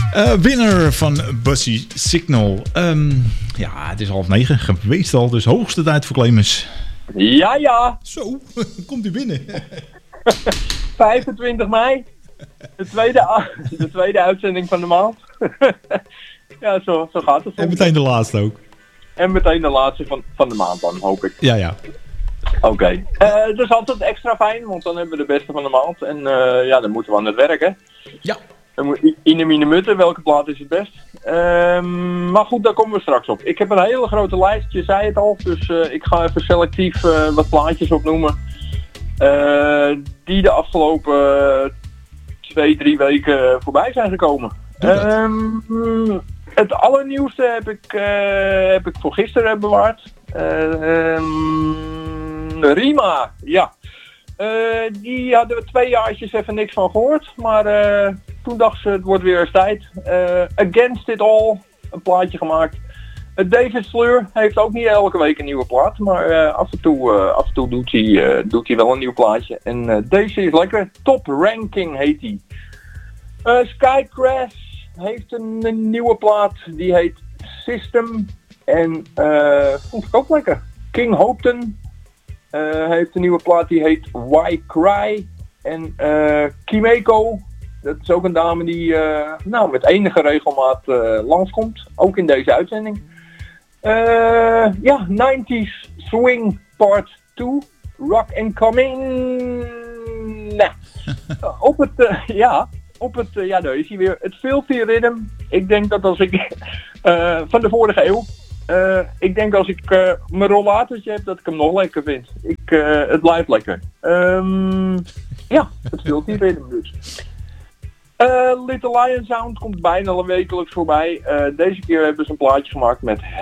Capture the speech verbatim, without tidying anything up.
Uh, winnaar van Bussy Signal. Um, ja, het is half negen geweest al, dus hoogste tijd voor Clemens. Ja, ja. Zo, komt u binnen. vijfentwintig mei. De tweede, de tweede uitzending van de maand. Ja, zo, zo gaat het. En meteen de laatste ook. En meteen de laatste van, van de maand dan, hoop ik. Ja, ja. Oké. Okay. Uh, dat is altijd extra fijn, want dan hebben we de beste van de maand. En uh, ja, dan moeten we aan het werk, hè. Ja. Ine mine mutte, welke plaat is het best? Um, maar goed, daar komen we straks op. Ik heb een hele grote lijst, je zei het al. Dus uh, ik ga even selectief uh, wat plaatjes opnoemen. Uh, die de afgelopen uh, twee, drie weken voorbij zijn gekomen. Um, het allernieuwste heb ik, uh, heb ik voor gisteren bewaard. Uh, um, Rima, ja. Uh, die hadden we twee jaartjes even niks van gehoord. Maar uh, toen dachten ze, het wordt weer eens tijd. Uh, Against It All, een plaatje gemaakt. Uh, David Sleur heeft ook niet elke week een nieuwe plaat. Maar uh, af en toe, uh, af en toe doet, hij, uh, doet hij wel een nieuw plaatje. En uh, deze is lekker. Top Ranking heet hij. Uh, Sky Crash heeft een, een nieuwe plaat. Die heet System. En uh, vond ik ook lekker. King Hopton. Uh, heeft een nieuwe plaat die heet Why Cry. En uh, Kimeko, dat is ook een dame die uh, nou, met enige regelmaat uh, langskomt. Ook in deze uitzending. Uh, ja, nineties Swing Part twee. Rock and Coming. Nou, op het, uh, ja, op het, uh, ja, daar is hij weer. Het Filthy Rhythm. Ik denk dat als ik, uh, van de vorige eeuw. Uh, ik denk als ik uh, mijn rollatortje heb, dat ik hem nog lekker vind. Ik, uh, het blijft lekker. Um, ja, het vult niet rhythm dus. Uh, Little Lion Sound komt bijna wekelijks voorbij. Uh, deze keer hebben ze een plaatje gemaakt met